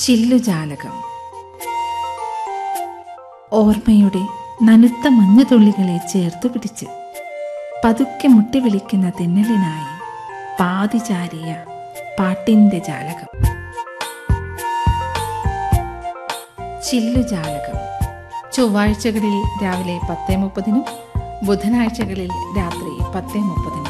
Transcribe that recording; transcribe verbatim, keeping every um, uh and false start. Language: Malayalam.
ചില്ലുജാലകം. ഓർമ്മയുടെ നനുത്ത മഞ്ഞുതുള്ളികളെ ചേർത്തു പിടിച്ച് പതുക്കെ മുട്ടി വിളിക്കുന്ന തെന്നലിനായി പാതിചാരിയ പാട്ടിൻ്റെ ജാലകം. ചില്ലുജാലകം ചൊവ്വാഴ്ചകളിൽ രാവിലെ പത്ത് മുപ്പതിനും ബുധനാഴ്ചകളിൽ രാത്രി പത്ത് മുപ്പതിനും.